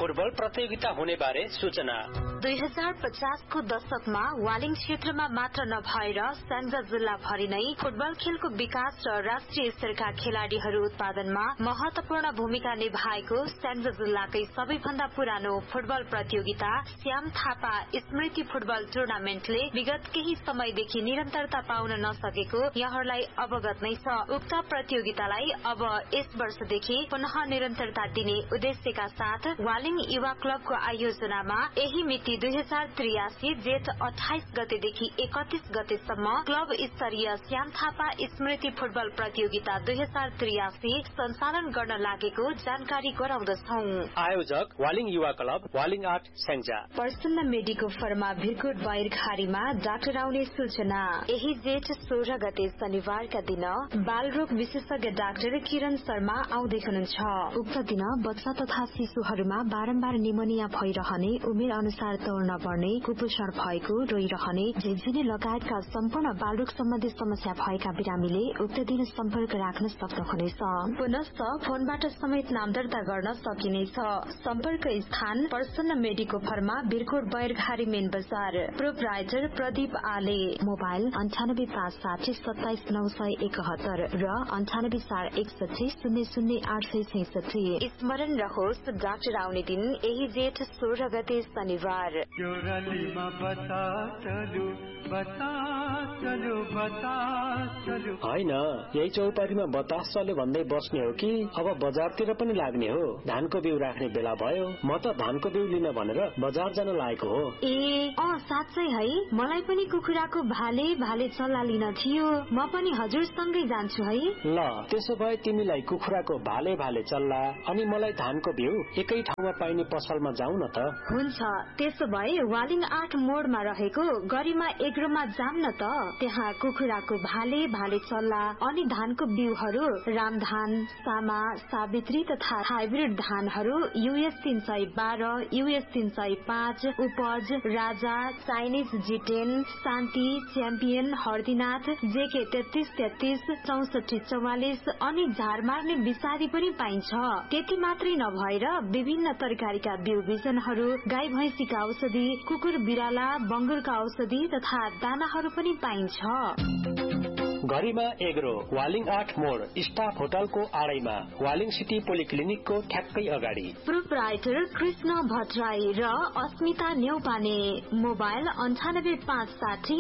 Football प्रतियोगिता हुने बारे सूचना। 2050 को दशकमा वालिङ क्षेत्रमा मात्र नभएर स्याङ्जा जिल्ला भरि नै फुटबल खेलको विकास र राष्ट्रिय स्तरका खेलाड़ीहरू उत्पादनमा महत्वपूर्ण भूमिका निभाएको स्याङ्जा जिल्लाकै सबैभन्दा पुरानो फुटबल प्रतियोगिता श्याम थापा स्मृति फुटबल टुर्नामेन्टले विगत केही समयदेखि निरन्तरता पाउन नसकेको यहाँहरूलाई अवगत नै छ। उक्त प्रतियोगितालाई अब यस वर्षदेखि पुनः निरन्तरता दिने उद्देश्यका साथ वालिङ युवा क्लबको आयोजनामा यही मिति 2083 जेठ 28 गतेदेखि 31 गतेसम्म क्लब स्तरीय श्याम थापा स्मृति फुटबल प्रतियोगिता 2083 सञ्चालन गर्न लागेको जानकारी गराउँदछौ। आयोजक वालिङ युवा क्लब वालिङ 8 स्याङ्जा। प्रसन्न मेडिको फर्मा भिरकोट बाहिरखारीमा डाक्टर आउने सूचना। यही जेठ 16 गते शनिबारका दिन बालरोग विशेषज्ञ डाक्टर किरण शर्मा आउँदै हुनुहुन्छ। उक्त दिन बच्चा तथा शिशुहरूमा बारम्बार निमोनिया भइरहने, उमेर अनुसार तौल नबढ्ने, कुपोषण भएको, रोइरहने, झिझिने लगायतका सम्पूर्ण बालरोग सम्बन्धी समस्या भएका बिरामीले उक्त दिन सम्पर्क राख्न सक्नुहुनेछ। पुनश्च फोनबाट समेत नाम दर्ता गर्न सकिनेछ। सम्पर्क स्थान प्रसन्न मेडिको फर्मा भिरकोट बाहिरखारी मेन बजार। प्रोप्राइटर प्रदीप आले। मोबाइल 9856 27 971 र 9841 00 स्मरण रहोस्, डाक्टर आउने दिन यही जेठ 16 गते शनिबार। होइन, यही चौपाटीमा बतास चल्यो भन्दै बस्ने हो कि अब बजारतिर पनि लाग्ने हो? धानको बिउ राख्ने बेला भयो, म त धानको बिउ लिन भनेर बजार जान लागेको हो। साँच्चै है, मलाई पनि कुखुराको भाले चल्ला लिन थियो। म पनि हजुरसँगै जान्छु है। ल, त्यसो भए तिमीलाई कुखुराको भाले चल्ला अनि मलाई धानको बिउ एकै ठाउँमा पाइने पसलमा जाउँ न त। हुन्छ, त्यसो भए वालिङ 8 मोडमा रहेको गरिमा एग्रोमा जाम न त। त्यहाँ कुखुराको भाले चल्ला अनि धानको बिउहरू रामधान, सामा, सावित्री तथा हाइब्रिड धानहरू US 312, US 305, उपज, राजा, चाइनिज G10, शान्ति, च्याम्पियन, हर्दीनाथ, JK 3333, 6444 अनि झार मार्ने विषादी पनि पाइन्छ। त्यति मात्रै नभएर विभिन्न तरकारीका बिउ बिजनहरू, गाई भैंसीका औषधि, कुकुर बिराला, बंगुरका औषधि तथा दानाहरू पनि पाइन्छ। गरिमा एग्रो वालिङ 8 मोड स्टाफ होटलको आडैमा वालिङ सिटी पोलिक्लिनिकको ठ्याक्कै अगाडि। प्रोप्राइटर कृष्ण भट्टराई र अस्मिता न्यौपाने। मोबाइल 9856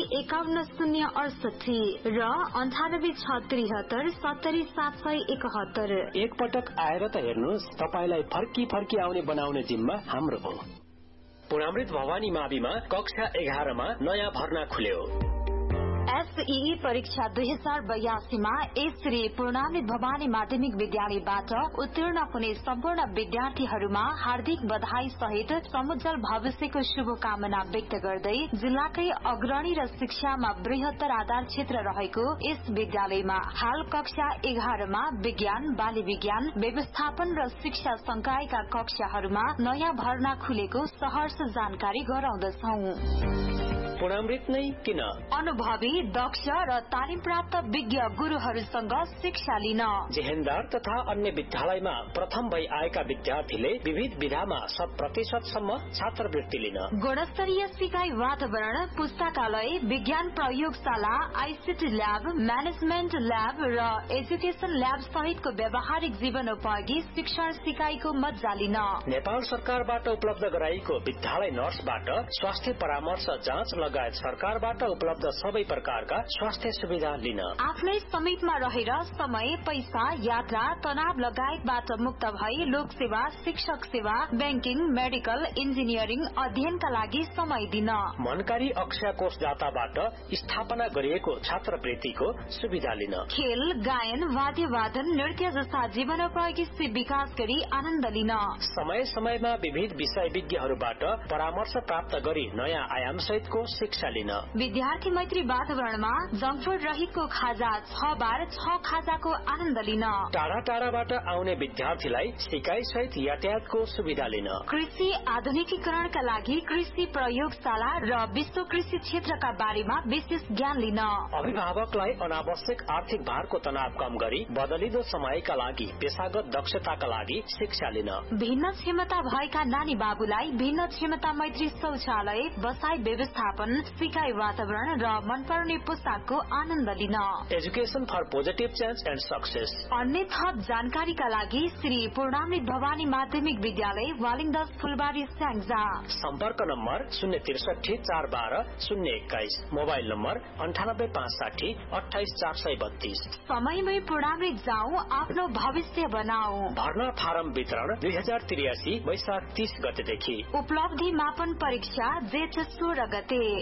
51068 र 9876 70 771। एक पटक आएर त हेर्नुहोस्, तपाईलाई फर्की आउने बनाउने जिम्मा हाम्रो हो। पुरामृत भवानी माविमा कक्षा 11 मा नयाँ भर्ना खुल्यो। SEE परीक्षा 2082 मा श्री पूर्णामृत भवानी माध्यमिक विद्यालयबाट उत्तीर्ण हुने सम्पूर्ण विद्यार्थीहरूमा हार्दिक बधाई सहित समुज्जवल भविष्यको शुभकामना व्यक्त गर्दै जिल्लाकै अग्रणी र शिक्षामा बृहत्तर आधार क्षेत्र रहेको यस विद्यालयमा हाल कक्षा 11 मा विज्ञान, बाली विज्ञान, व्यवस्थापन र शिक्षा संकायका कक्षाहरूमा नयाँ भर्ना खुलेको सहर्ष जानकारी गराउँदछौ। पूर्णामृत नै किन? अनुभवी, दक्ष र तालिम प्राप्त विज्ञ गुरूहरूसँग शिक्षा लिन। जेहेन्दार तथा अन्य विद्यालयमा प्रथम भई आएका विद्यार्थीले विविध विधामा 100% सम्म छात्रवृत्ति लिन। गुणस्तरीय सिकाइ वातावरण, पुस्तकालय, विज्ञान प्रयोगशाला, ICT ल्याब, म्यानेजमेन्ट ल्याब र एजुकेशन ल्याब सहितको व्यावहारिक जीवनोपयोगी शिक्षण सिकाइको मज्जा लिन। नेपाल सरकारबाट उपलब्ध गराइएको विद्यालय नर्सबाट स्वास्थ्य परामर्श, जाँच लगायत सरकारबाट उपलब्ध सबै प्रकारका स्वास्थ्य सुविधा लिन। आफ्नै समीपमा रहेर समय, पैसा, यात्रा, तनाव लगायतबाट मुक्त भई लोक सेवा, शिक्षक सेवा, बैंकिङ, मेडिकल, इन्जिनियरिङ अध्ययनका लागि समय दिन। मनकारी अक्षय कोषदाताबाट स्थापना गरिएको छात्रवृत्तिको सुविधा लिन। खेल, गायन, वाद्यवादन, नृत्य जस्ता जीवनोपयोगी विकास गरी आनन्द लिन। समय समयमा विविध विषय विज्ञहरूबाट परामर्श प्राप्त गरी नयाँ आयाम सहितको शिक्षा लिन। विद्यार्थी मैत्री वातावरणमा जंक फूड रहितको खाजा 6 बार 6 खाजाको आनन्द लिन। टाढा टाढाबाट आउने विद्यार्थीलाई सिकाइ सहित यातायातको सुविधा लिन। कृषि आधुनिकीकरणका लागि कृषि प्रयोगशाला र विश्व कृषि क्षेत्रका बारेमा विशेष ज्ञान लिन। अभिभावकलाई अनावश्यक आर्थिक भारको तनाव कम गरी बदलिदो समयका लागि पेशागत दक्षताका लागि शिक्षा लिन। भिन्न क्षमता भएका नानी बाबुलाई भिन्न क्षमता मैत्री शौचालय, बसाई व्यवस्थापन, सिकाइ वातावरण र मनपर्ने पुस्तकको आनन्द लिन। Education for positive change and success. अन्य थप जानकारीका लागि श्री पूर्णामृत भवानी माध्यमिक विद्यालय वालिङदस फुलबारी स्याङ्जा। सम्पर्क नम्बर 063 412 021, मोबाइल नम्बर 98 560 28 432। समयमै पूर्णामृत जाऊ, आफ्नो भविष्य बनाऊ। भर्ना फारम वितरण 2083 वैशाख 30 गतेदेखि। उपलब्धि मापन परीक्षा जेठ 16 गते।